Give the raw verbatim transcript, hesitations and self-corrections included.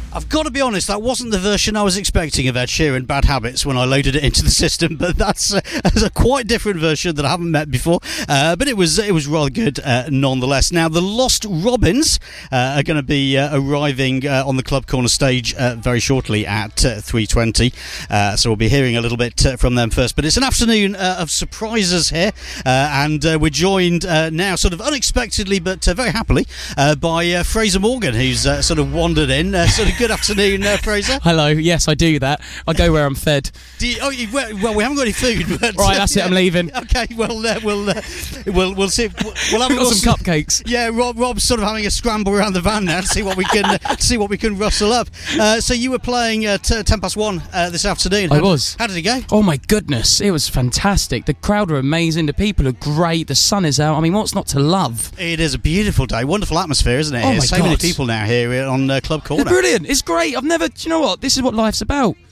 I've got to be honest, that wasn't the version I was expecting of Ed Sheeran, Bad Habits, when I loaded it into the system, but that's, uh, that's a quite different version that I haven't met before, uh, but it was it was rather good uh, nonetheless. Now, the Lost Robins uh, are going to be uh, arriving uh, on the Club Corner stage uh, very shortly at uh, three twenty, uh, so we'll be hearing a little bit uh, from them first, but it's an afternoon uh, of surprises here, uh, and uh, we're joined uh, now sort of unexpectedly but uh, very happily uh, by uh, Fraser Morgan, who's uh, sort of wandered in, uh, sort of good afternoon, uh, Fraser. Hello. Yes, I do that. I go where I'm fed. Do you, oh, you, well, well, we haven't got any food. But, right, that's uh, it. I'm leaving. Okay, well, uh, we'll uh, we'll we'll see. We'll, we'll have We've got some cupcakes. Yeah, Rob, Rob's sort of having a scramble around the van now to see what we can uh, see what we can rustle up. Uh, so you were playing at uh, ten past one uh, this afternoon. How I was. Did, how did it go? Oh my goodness, it was fantastic. The crowd are amazing. The people are great. The sun is out. I mean, what's not to love? It is a beautiful day. Wonderful atmosphere, isn't it? Oh my so God. many people now here on uh, Club Corner. It's brilliant. It's great. I've never. Do you know what? This is what life's about.